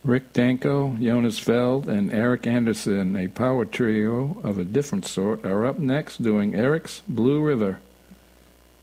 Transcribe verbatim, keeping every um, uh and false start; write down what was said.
Rick Danko, Jonas Feld, and Eric Anderson, a power trio of a different sort, are up next doing Eric's Blue River.